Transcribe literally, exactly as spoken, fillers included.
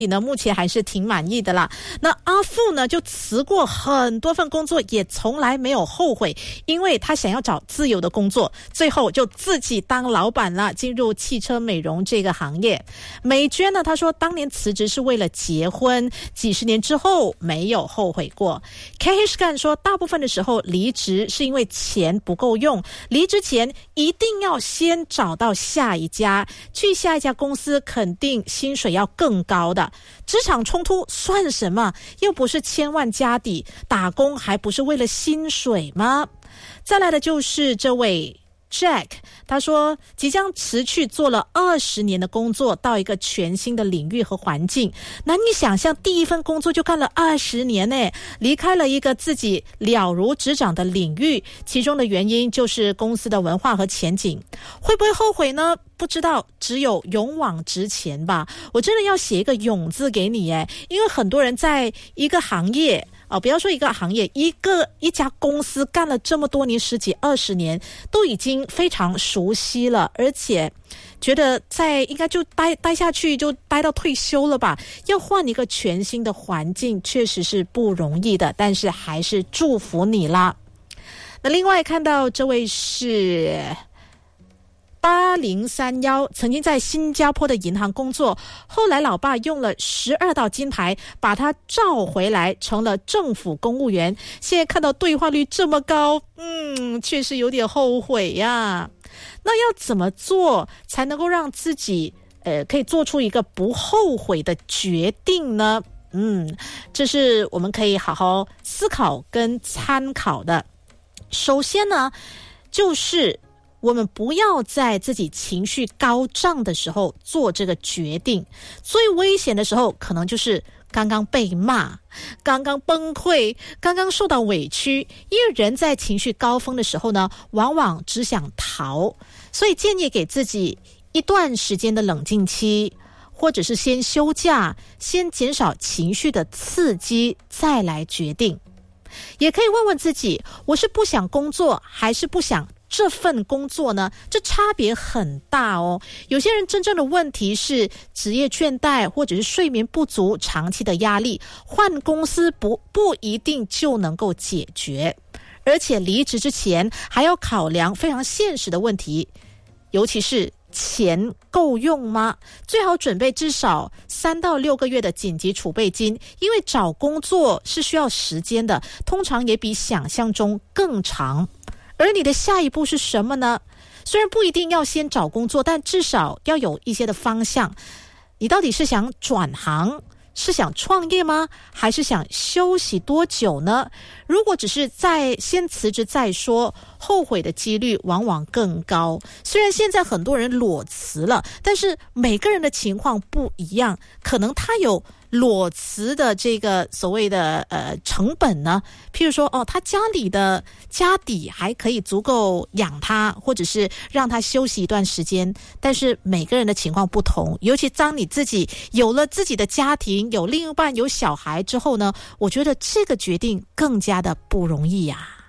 呢目前还是挺满意的啦。那阿富呢就辞过很多份工作，也从来没有后悔，因为他想要找自由的工作，最后就自己当老板了，进入汽车美容这个行业。美娟呢，她说当年辞职是为了结婚，几十年之后没有后悔过。 K H 干说大部分的时候离职是因为钱不够用，离职前一定要先找到下一家，去下一家公司肯定薪水要更高的。职场冲突算什么？又不是千万家底，打工还不是为了薪水吗？再来的就是这位Jack， 他说即将辞去做了二十年的工作，到一个全新的领域和环境。难以想象第一份工作就干了二十年呢，离开了一个自己了如指掌的领域，其中的原因就是公司的文化和前景。会不会后悔呢？不知道，只有勇往直前吧。我真的要写一个勇字给你耶，因为很多人在一个行业哦，不要说一个行业，一个一家公司干了这么多年，十几二十年，都已经非常熟悉了，而且觉得在应该就待待下去，就待到退休了吧。要换一个全新的环境，确实是不容易的，但是还是祝福你啦。那另外看到这位是八零三一，曾经在新加坡的银行工作，后来老爸用了十二道金牌把他召回来，成了政府公务员。现在看到兑换率这么高，嗯，确实有点后悔呀。那要怎么做才能够让自己呃可以做出一个不后悔的决定呢？嗯，这是我们可以好好思考跟参考的。首先呢，就是我们不要在自己情绪高涨的时候做这个决定。最危险的时候可能就是刚刚被骂，刚刚崩溃，刚刚受到委屈。因为人在情绪高峰的时候呢，往往只想逃，所以建议给自己一段时间的冷静期，或者是先休假，先减少情绪的刺激，再来决定。也可以问问自己，我是不想工作还是不想这份工作呢？这差别很大哦。有些人真正的问题是职业倦怠，或者是睡眠不足，长期的压力，换公司不不一定就能够解决。而且离职之前还要考量非常现实的问题，尤其是钱够用吗？最好准备至少三到六个月的紧急储备金，因为找工作是需要时间的，通常也比想象中更长。而你的下一步是什么呢？虽然不一定要先找工作，但至少要有一些的方向。你到底是想转行，是想创业吗？还是想休息多久呢？如果只是在先辞职再说，后悔的几率往往更高。虽然现在很多人裸辞了，但是每个人的情况不一样，可能他有裸辞的这个所谓的呃成本呢，譬如说哦，他家里的家底还可以足够养他，或者是让他休息一段时间。但是每个人的情况不同，尤其当你自己有了自己的家庭，有另一半，有小孩之后呢，我觉得这个决定更加的不容易呀。